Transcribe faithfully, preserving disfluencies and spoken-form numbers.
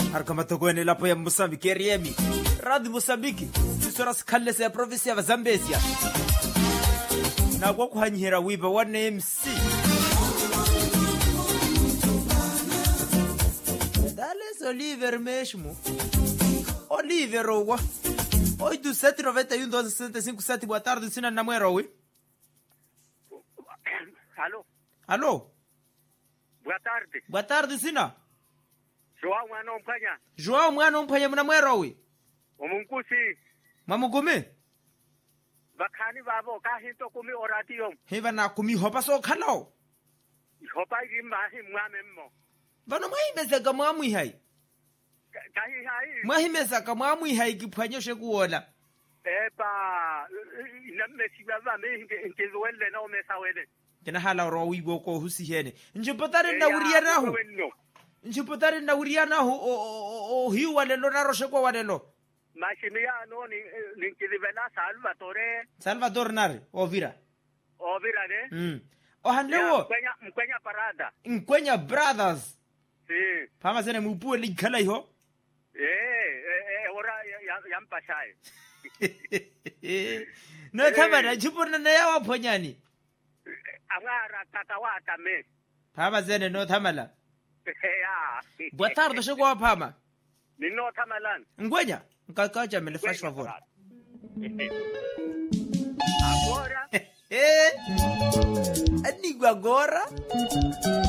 Harka matogone lapo ya Mozambique Riemi. Radio Mozambique. Sisora skallese ya province ya Zambezia. Na kwa kuhanyira wiba wane M C. Dales Oliver Meshmo. Oliver owa. oito sete noventa e um doze sessenta e cinco sete. Boa tarde, Sina Namwero, oi? Alô? Alô? Boa tarde. Boa tarde, Sina. João Mwana Mpanya. João Mwana Mpanya Namwero, oi? Omunkusi. Mamugome? Bakhani babo kahinto kumi oratium. Heva na kumi hopa so khalao. Hopa imahi mwamemmo. Bano mwahimeza ka mwamwi hai. Kahi hai. Mwahimeza ka mwamwi hai kiphwanyoshe kuola. Epa inammesi baba me ngezwele na omesawele. Tena hala ro wibo ko husihene. Njipotare na uriana hu. Njipotare na uriana hu o hiwa lelo na roshe kwa walelo. Mashimiano ni ninkilivela Salvatore. Salvatore nare ovira. Ovira ne? Mm. Ohanlewo. Mkwenya mkwenya parada. Mkwenya brothers. Si. Pama sene mupuwe likhala iho. Eh eh ora yampashai. No thamana chipona na yawa phonyani. Angara tatawata me. Pama sene no thamala. Ya. Boa tarde, chegou a Pama. Nino tamalan. Ngwenya, nkakaja me le faz favor. Agora. Eh? Anigo agora?